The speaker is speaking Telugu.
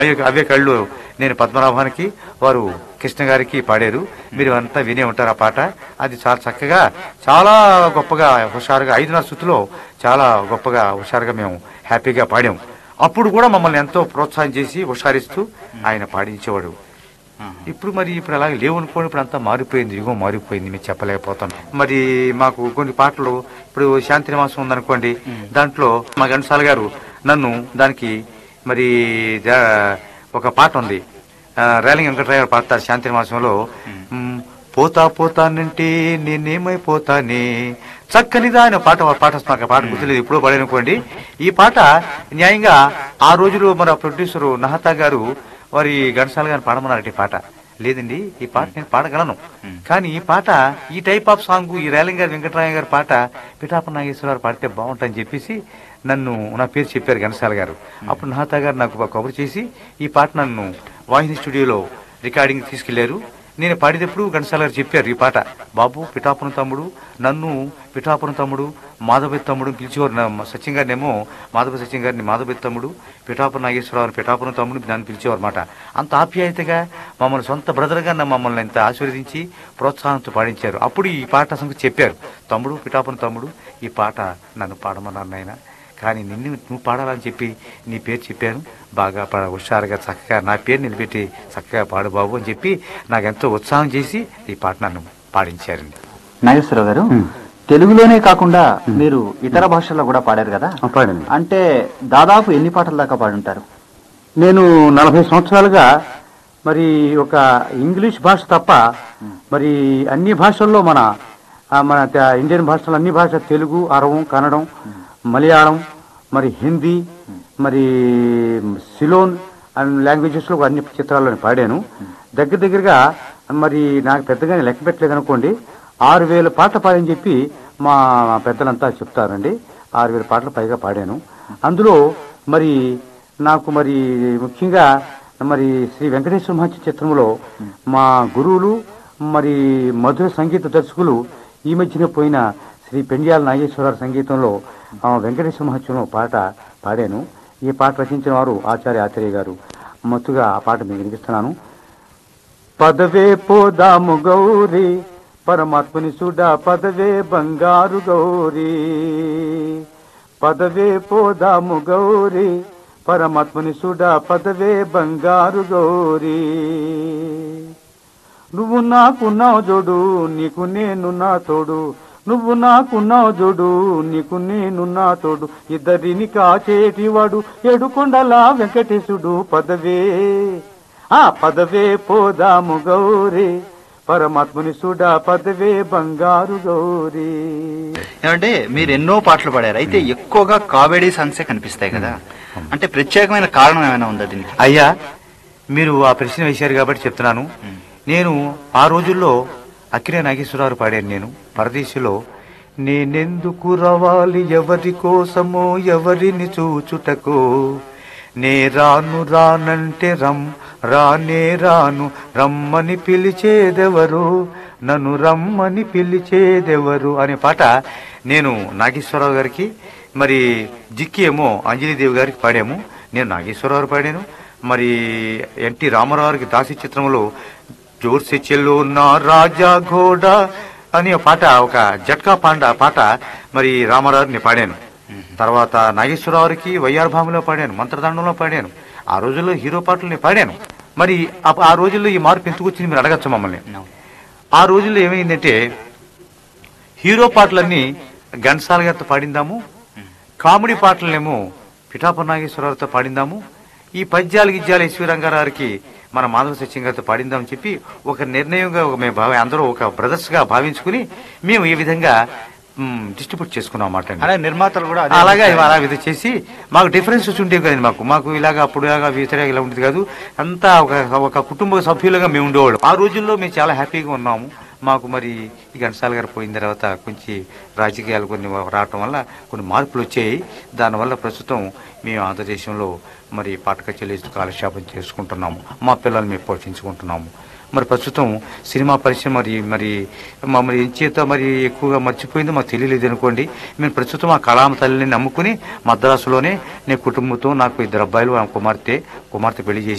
అవే కళ్ళు నేను పద్మనాభానికి, వారు కృష్ణ గారికి పాడారు. మీరు అంతా వినే ఉంటారు ఆ పాట. అది చాలా చక్కగా, చాలా గొప్పగా, హుషారుగా 5:30 శృతిలో చాలా గొప్పగా హుషారుగా మేము హ్యాపీగా పాడాం. అప్పుడు కూడా మమ్మల్ని ఎంతో ప్రోత్సాహం చేసి హుషారిస్తూ ఆయన పాడించేవాడు. ఇప్పుడు అలాగే లేవు అనుకోండి. ఇప్పుడు అంతా మారిపోయింది, యుగం మారిపోయింది, మేము చెప్పలేకపోతాం. మరి మాకు కొన్ని పాటలు, ఇప్పుడు శాంతి నివాసం ఉందనుకోండి, దాంట్లో మా ఘంటసాల గారు నన్ను దానికి మరి ఒక పాట ఉంది, రేలింగ్ వెంకటరాయ గారు పాడతారు శాంతి నివాసంలో. పోతా పోతానంటే నేనేమైపోతానే చక్కనిదా అనే పాట వస్తుంది. పాట గుర్తులేదు, ఇప్పుడు పాడనుకోండి. ఈ పాట న్యాయంగా ఆ రోజులో మన ప్రొడ్యూసరు నహతా గారు వారి ఘంటసాల గారిని పాడమన్నారట. ఈ పాట లేదండి, ఈ పాట నేను పాడగలను, కానీ ఈ పాట, ఈ టైప్ ఆఫ్ సాంగ్, ఈ రేలింగ్ గారి వెంకటరాయ గారి పాట పిఠాపురం నాగేశ్వరరావు పాడితే బాగుంటుందని చెప్పేసి నన్ను, నా పేరు చెప్పారు ఘంటసాల గారు. అప్పుడు నహతా గారు నాకు కబురు చేసి ఈ పాట నన్ను వాహిని స్టూడియోలో రికార్డింగ్ తీసుకెళ్లారు. నేను పాడేటప్పుడు ఘంటసాల గారు చెప్పారు, ఈ పాట బాబు పిఠాపురం తమ్ముడు, నన్ను పిఠాపురం తమ్ముడు, మాధవపతి తమ్ముడు పిలిచేవారు. సత్యం గారినేమో మాధవ సత్యం గారిని మాధవపతి తమ్ముడు, పిఠాపురం నాగేశ్వరరావు పిఠాపురం తమ్ముడు నన్ను పిలిచేవారు అన్నమాట. అంత ఆప్యాయతగా మమ్మల్ని సొంత బ్రదర్గా మమ్మల్ని ఎంత ఆశీర్వదించి ప్రోత్సాహంతో పాడించారు. అప్పుడు ఈ పాట సంగతి చెప్పారు, తమ్ముడు పిఠాపురం తమ్ముడు ఈ పాట నన్ను పాడమన్నారు నాయన, కానీ నువ్వు పాడాలని చెప్పి నీ పేరు చెప్పాను, బాగా హుషారుగా చక్కగా నా పేరు నిలబెట్టి చక్కగా పాడు బాబు అని చెప్పి నాకు ఎంతో ఉత్సాహం చేసి ఈ పాట నన్ను పాడించారండి. నాగేశ్వరరావు గారు, తెలుగులోనే కాకుండా మీరు ఇతర భాషల్లో కూడా పాడారు కదా? పాడండి. అంటే దాదాపు ఎన్ని పాటల దాకా పాడుంటారు? నేను 40 సంవత్సరాలుగా మరి ఒక ఇంగ్లీష్ భాష తప్ప మరి అన్ని భాషల్లో మన ఇండియన్ భాషలు అన్ని భాష, తెలుగు, అరవం, కన్నడం, మలయాళం, మరి హిందీ, మరి సిలోన్ అండ్ లాంగ్వేజెస్ లో అన్ని చిత్రాల్లో పాడాను. దగ్గరగా మరి నాకు పెద్దగానే లెక్క పెట్టలేదు అనుకోండి, 6000 పాటలు పాడని చెప్పి మా పెద్దలంతా చెప్తారండి. 6000 పాటలు పైగా పాడాను. అందులో మరి నాకు మరి ముఖ్యంగా మరి శ్రీ వెంకటేశ్వర మహర్షి చిత్రంలో మా గురువులు మరి మధుర సంగీత దర్శకులు ఈ మధ్యన పోయిన శ్రీ పెండ్యాల నాగేశ్వరరావు సంగీతంలో వెంకటేశ్వర మహత్యంలో పాట పాడాను. ఈ పాట రచించిన వారు ఆచార్య గారు. మత్తుగా ఆ పాట మీకు వినిపిస్తున్నాను. పదవే పోదాము గౌరీ పరమాత్మని సుడా పదవే బంగారు గౌరీ, పదవే పోదాము గౌరీ పరమాత్మని సుడా పదవే బంగారు గౌరీ, నువ్వు నాకున్నావు జోడు నీకు నేను నా తోడు, నువ్వు నాకున్నావు జోడు నీకు నేను నా తోడు, ఇద్దరిని కాచేటివాడు ఏడుకొండల వెంకటేశుడు, పదవే పదవే పోదాము గౌరీ పరమాత్మని సుడా పదవే బంగారు గౌరీ. ఏమంటే మీరు ఎన్నో పాటలు పాడారు, అయితే ఎక్కువగా కామెడీ సాంగ్సే కనిపిస్తాయి కదా, అంటే ప్రత్యేకమైన కారణం ఏమైనా ఉందా దీనికి? అయ్యా, మీరు ఆ ప్రశ్న వేశారు కాబట్టి చెప్తున్నాను. నేను ఆ రోజుల్లో అక్కినే నాగేశ్వరరావు పాడాను. నేను పరదేశిలో నేనెందుకు రావాలి ఎవరి కోసమో ఎవరిని చూచుటకో, నే రాను రానంటే రానే రాను రమ్మని పిలిచేదెవరు, నన్ను రమ్మని పిలిచేదెవరు అనే పాట నేను నాగేశ్వరరావు గారికి, మరి జిక్కి ఏమో అంజలీదేవి గారికి పాడాము. నేను నాగేశ్వరరావు పాడాను. మరి ఎన్టీ రామారావు గారికి దాసి చిత్రంలో జోర్సే చెల్లో నా రాజా ఘోడా అనే పాట, ఒక జట్కా పాట మరి రామారావుని పాడాను. తర్వాత నాగేశ్వరరావుకి వయ్యార్ భామిలో పాడాను, మంత్రదండంలో పాడాను. ఆ రోజుల్లో హీరో పాటలు నేను పాడాను. మరి ఆ రోజుల్లో ఈ మార్పు ఎందుకు వచ్చింది మీరు అడగచ్చు మమ్మల్ని. ఆ రోజుల్లో ఏమైందంటే హీరో పాటలన్నీ ఘంటసాల గారితో పాడిందాము, కామెడీ పాటలనేమో పిఠాపురం నాగేశ్వరరావుతో పాడిందాము, ఈ పద్యాలు గిద్యాలు ఎస్వి రంగారావుకి మన మాధవ సత్యం గారితో పాడిందామని చెప్పి ఒక నిర్ణయంగా మేము అందరూ ఒక బ్రదర్స్ గా భావించుకుని మేము ఈ విధంగా డిస్ట్రిబ్యూట్ చేసుకున్నాం అన్నమాట. నిర్మాతలు కూడా అలాగా అలా విధ చేసి మాకు డిఫరెన్సెస్ ఉండేవి కదండి. మాకు ఇలాగా అప్పుడు వ్యతిరేక ఇలా ఉండేది కాదు. అంతా ఒక కుటుంబ సభ్యులుగా మేము ఉండేవాళ్ళం. ఆ రోజుల్లో మేము చాలా హ్యాపీగా ఉన్నాము. మాకు మరి ఈ ఘంటసాల గారు పోయిన తర్వాత కొంచెం రాజకీయాలు కొన్ని రావటం వల్ల కొన్ని మార్పులు వచ్చాయి. దానివల్ల ప్రస్తుతం మేము ఆంధ్రదేశంలో మరి పాట కచేరీలు ఇస్తూ కాలక్షేపం చేసుకుంటున్నాము. మా పిల్లల్ని మేము పోషించుకుంటున్నాము. మరి ప్రస్తుతం సినిమా పరిశ్రమ మరి మమ్మల్ని ఏం చేత మరి ఎక్కువగా మర్చిపోయిందో మాకు తెలియలేదు అనుకోండి. మేము ప్రస్తుతం ఆ కళామ తల్లిని నమ్ముకుని మద్రాసులోనే నేను కుటుంబంతో నాకు 2 అబ్బాయిలు కుమార్తె పెళ్లి చేసి